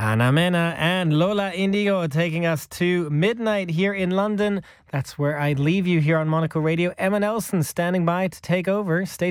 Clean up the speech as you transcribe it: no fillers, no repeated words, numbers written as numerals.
Hannah Mena and Lola Indigo taking us to midnight here in London. That's where I'd leave you here on Monaco Radio. Emma Nelson standing by to take over. Stay